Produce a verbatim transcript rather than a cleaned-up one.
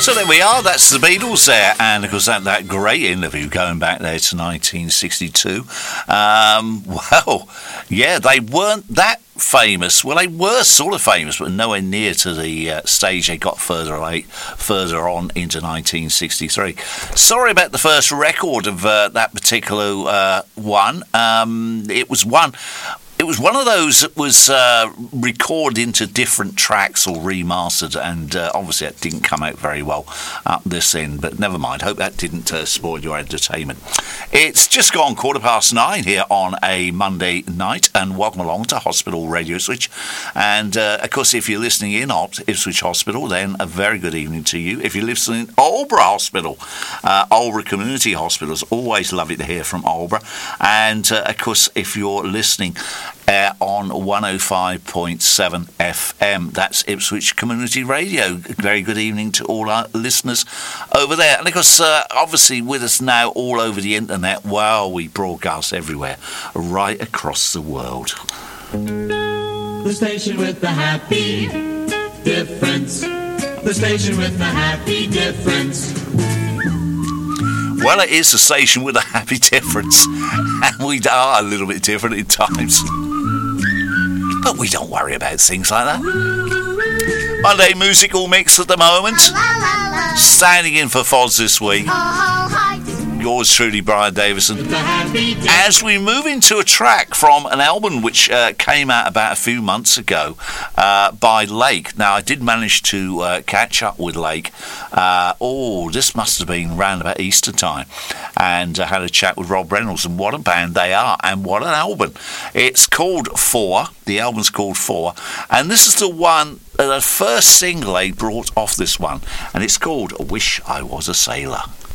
So there we are, that's the Beatles there, and of course that, that great interview going back there to nineteen sixty-two. Um, well, yeah, they weren't that famous. Well, they were sort of famous, but nowhere near to the uh, stage they got further late, further on into nineteen sixty-three. Sorry about the first record of uh, that particular uh, one. Um, it was one... It was one of those that was uh, recorded into different tracks or remastered, and uh, obviously it didn't come out very well up this end, but never mind. Hope that didn't uh, spoil your entertainment. It's just gone quarter past nine here on a Monday night, and welcome along to Hospital Radio Ipswich. And uh, of course, if you're listening in at Ipswich Hospital, then a very good evening to you. If you're listening in Aldeburgh Hospital, uh, Aldeburgh Community Hospitals, always lovely to hear from Aldeburgh. And uh, of course, if you're listening Uh, on one oh five point seven F M. That's Ipswich Community Radio. Very good evening to all our listeners over there. And of course, uh, obviously with us now all over the internet, wow, we broadcast everywhere, right across the world. The station with the happy difference. The station with the happy difference. Well, it is the station with a happy difference, and we are a little bit different at times. But we don't worry about things like that. Monday musical mix at the moment. Standing in for Foz this week. Yours truly, Brian Davison. As we move into a track from an album which uh, came out about a few months ago uh, by Lake. Now, I did manage to uh, catch up with Lake. Uh, oh, this must have been round about Easter time. And I uh, had a chat with Rob Reynolds, and what a band they are, and what an album. It's called Four. The album's called Four. And this is the one, uh, the first single they brought off this one. And it's called I Wish I Was a Sailor.